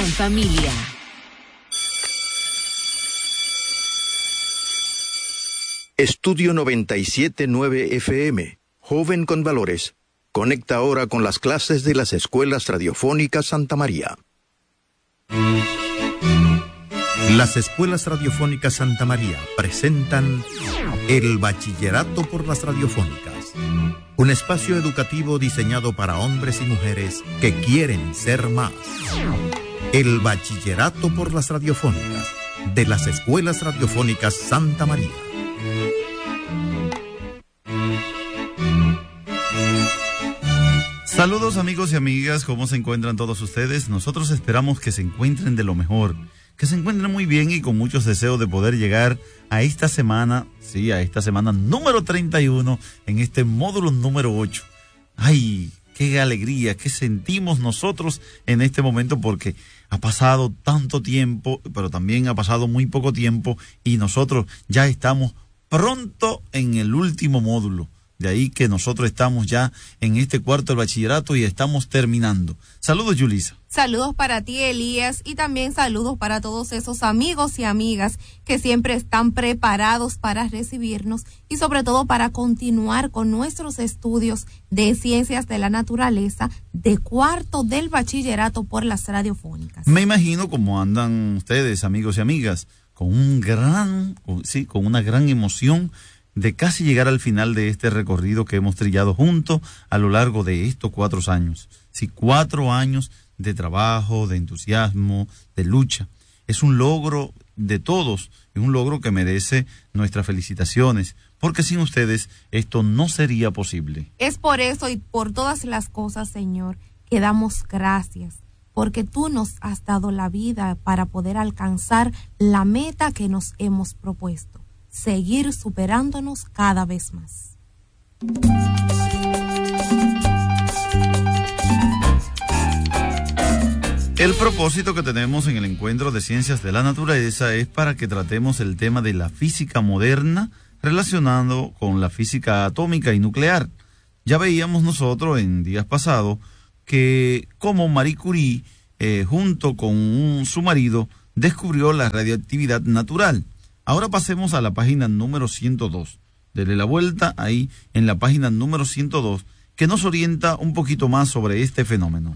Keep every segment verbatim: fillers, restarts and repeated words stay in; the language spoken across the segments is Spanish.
familia. Estudio noventa y siete punto nueve F M, Joven con Valores. Conecta ahora con las clases de las escuelas radiofónicas Santa María. Las escuelas radiofónicas Santa María presentan el Bachillerato por las Radiofónicas, un espacio educativo diseñado para hombres y mujeres que quieren ser más. El Bachillerato por las Radiofónicas, de las escuelas radiofónicas Santa María. Saludos amigos y amigas, ¿cómo se encuentran todos ustedes? Nosotros esperamos que se encuentren de lo mejor, que se encuentren muy bien y con muchos deseos de poder llegar a esta semana, sí, a esta semana número treinta y uno, en este módulo número ocho. ¡Ay, qué alegría, qué sentimos nosotros en este momento! Porque ha pasado tanto tiempo, pero también ha pasado muy poco tiempo y nosotros ya estamos pronto en el último módulo. De ahí que nosotros estamos ya en este cuarto del bachillerato y estamos terminando. Saludos, Yulisa. Saludos para ti, Elías, y también saludos para todos esos amigos y amigas que siempre están preparados para recibirnos y sobre todo para continuar con nuestros estudios de ciencias de la naturaleza de cuarto del bachillerato por las radiofónicas. Me imagino cómo andan ustedes, amigos y amigas, con un gran, sí, con una gran emoción de casi llegar al final de este recorrido que hemos trillado juntos a lo largo de estos cuatro años. Sí, cuatro años de trabajo, de entusiasmo, de lucha. Es un logro de todos, es un logro que merece nuestras felicitaciones, porque sin ustedes esto no sería posible. Es por eso y por todas las cosas, Señor, que damos gracias, porque tú nos has dado la vida para poder alcanzar la meta que nos hemos propuesto. Seguir superándonos cada vez más. El propósito que tenemos en el encuentro de ciencias de la naturaleza es para que tratemos el tema de la física moderna relacionado con la física atómica y nuclear. Ya veíamos nosotros en días pasados que como Marie Curie, eh, junto con un, su marido, descubrió la radioactividad natural. Ahora pasemos a la página número ciento dos. Dele la vuelta ahí en la página número ciento dos, que nos orienta un poquito más sobre este fenómeno.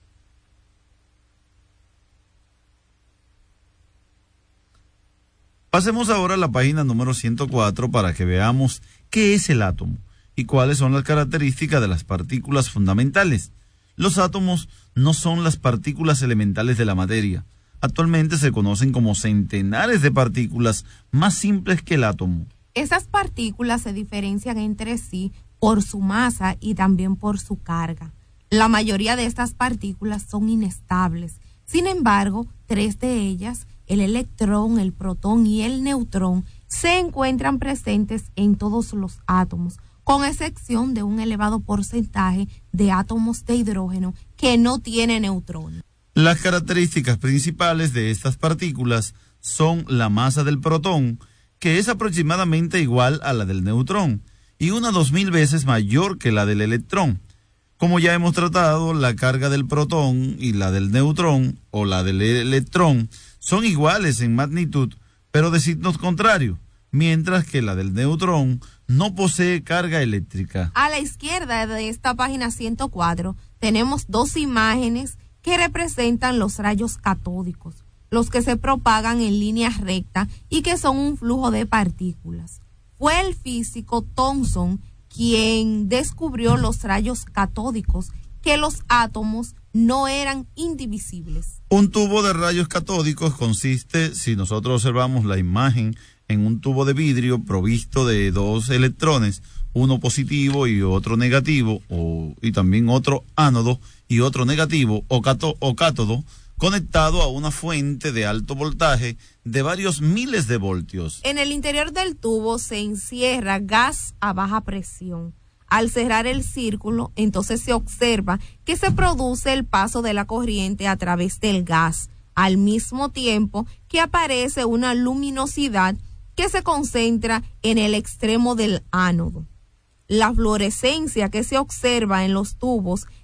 Pasemos ahora a la página número ciento cuatro para que veamos qué es el átomo y cuáles son las características de las partículas fundamentales. Los átomos no son las partículas elementales de la materia. Actualmente se conocen como centenares de partículas más simples que el átomo. Esas partículas se diferencian entre sí por su masa y también por su carga. La mayoría de estas partículas son inestables. Sin embargo, tres de ellas, el electrón, el protón y el neutrón, se encuentran presentes en todos los átomos, con excepción de un elevado porcentaje de átomos de hidrógeno que no tiene neutrones. Las características principales de estas partículas son la masa del protón, que es aproximadamente igual a la del neutrón, y una dos mil veces mayor que la del electrón. Como ya hemos tratado, la carga del protón y la del neutrón, o la del electrón, son iguales en magnitud, pero de signos contrarios, mientras que la del neutrón no posee carga eléctrica. A la izquierda de esta página ciento cuatro tenemos dos imágenes que representan los rayos catódicos, los que se propagan en línea recta y que son un flujo de partículas. Fue el físico Thomson quien descubrió los rayos catódicos, que los átomos no eran indivisibles. Un tubo de rayos catódicos consiste, si nosotros observamos la imagen, en un tubo de vidrio provisto de dos electrones, uno positivo y otro negativo, o, y también otro ánodo y otro negativo o, cato, o cátodo, conectado a una fuente de alto voltaje de varios miles de voltios. En el interior del tubo se encierra gas a baja presión. Al cerrar el círculo, entonces se observa que se produce el paso de la corriente a través del gas, al mismo tiempo que aparece una luminosidad que se concentra en el extremo del ánodo. La fluorescencia que se observa en los tubos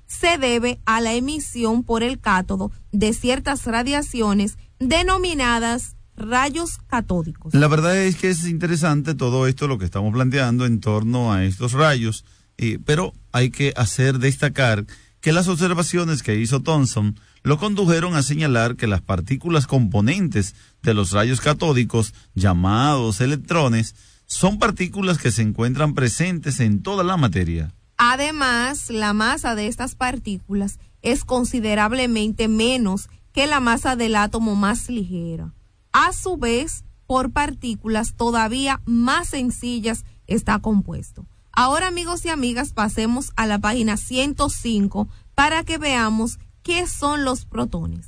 se debe a la emisión por el cátodo de ciertas radiaciones denominadas rayos catódicos. La verdad es que es interesante todo esto, lo que estamos planteando en torno a estos rayos, eh, pero hay que hacer destacar que las observaciones que hizo Thomson lo condujeron a señalar que las partículas componentes de los rayos catódicos, llamados electrones, son partículas que se encuentran presentes en toda la materia. Además, la masa de estas partículas es considerablemente menos que la masa del átomo más ligera. A su vez, por partículas todavía más sencillas está compuesto. Ahora, amigos y amigas, pasemos a la página ciento cinco para que veamos qué son los protones.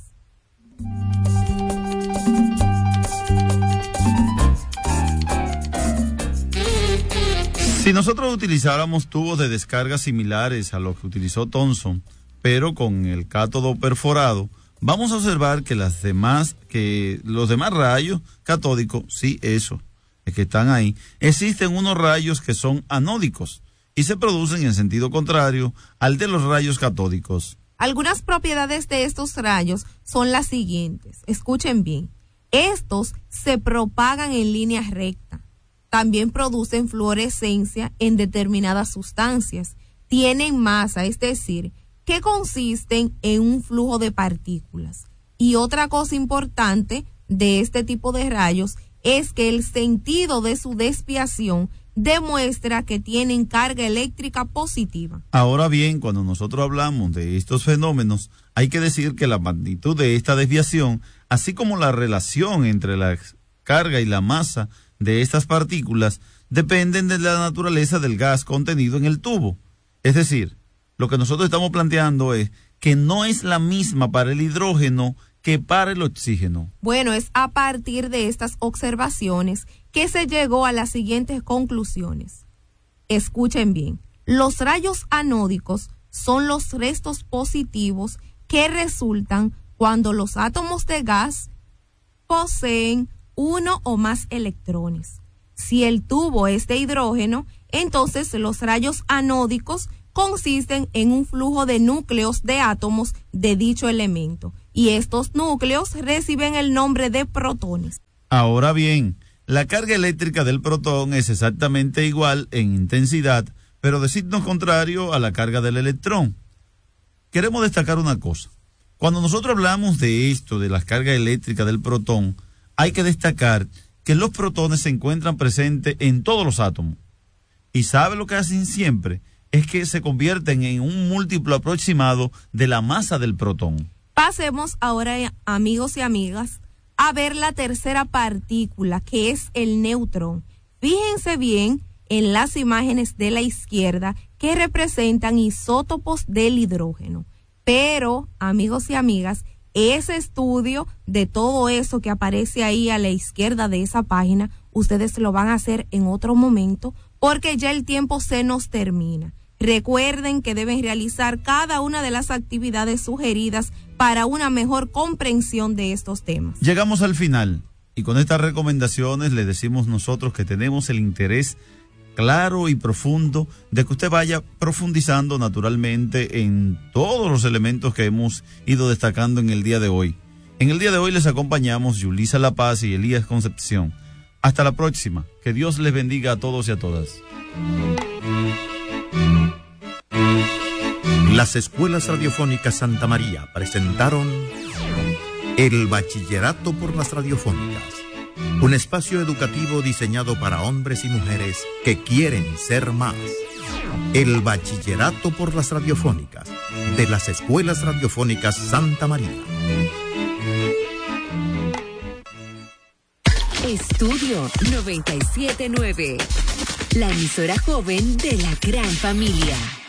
Si nosotros utilizáramos tubos de descarga similares a los que utilizó Thomson, pero con el cátodo perforado, vamos a observar que las demás, que los demás rayos catódicos, sí, eso, es que están ahí, existen unos rayos que son anódicos y se producen en sentido contrario al de los rayos catódicos. Algunas propiedades de estos rayos son las siguientes. Escuchen bien. Estos se propagan en línea recta. También producen fluorescencia en determinadas sustancias. Tienen masa, es decir, que consisten en un flujo de partículas. Y otra cosa importante de este tipo de rayos es que el sentido de su desviación demuestra que tienen carga eléctrica positiva. Ahora bien, cuando nosotros hablamos de estos fenómenos, hay que decir que la magnitud de esta desviación, así como la relación entre la carga y la masa de estas partículas, dependen de la naturaleza del gas contenido en el tubo. Es decir, lo que nosotros estamos planteando es que no es la misma para el hidrógeno que para el oxígeno. Bueno, es a partir de estas observaciones que se llegó a las siguientes conclusiones. Escuchen bien, los rayos anódicos son los restos positivos que resultan cuando los átomos de gas poseen uno o más electrones. Si el tubo es de hidrógeno, entonces los rayos anódicos consisten en un flujo de núcleos de átomos de dicho elemento, y estos núcleos reciben el nombre de protones. Ahora bien, la carga eléctrica del protón es exactamente igual en intensidad, pero de signo contrario a la carga del electrón. Queremos destacar una cosa. Cuando nosotros hablamos de esto, de la carga eléctrica del protón, hay que destacar que los protones se encuentran presentes en todos los átomos. ¿Y sabe lo que hacen siempre? Es que se convierten en un múltiplo aproximado de la masa del protón. Pasemos ahora, amigos y amigas, a ver la tercera partícula, que es el neutrón. Fíjense bien en las imágenes de la izquierda que representan isótopos del hidrógeno. Pero, amigos y amigas, ese estudio de todo eso que aparece ahí a la izquierda de esa página, ustedes lo van a hacer en otro momento, porque ya el tiempo se nos termina. Recuerden que deben realizar cada una de las actividades sugeridas para una mejor comprensión de estos temas. Llegamos al final y con estas recomendaciones le decimos nosotros que tenemos el interés claro y profundo de que usted vaya profundizando naturalmente en todos los elementos que hemos ido destacando en el día de hoy. En el día de hoy les acompañamos Yulisa La Paz y Elías Concepción. Hasta la próxima. Que Dios les bendiga a todos y a todas. Las escuelas radiofónicas Santa María presentaron El Bachillerato por las Radiofónicas, un espacio educativo diseñado para hombres y mujeres que quieren ser más. El Bachillerato por las Radiofónicas, de las escuelas radiofónicas Santa María. Estudio noventa y siete punto nueve, la emisora joven de la gran familia.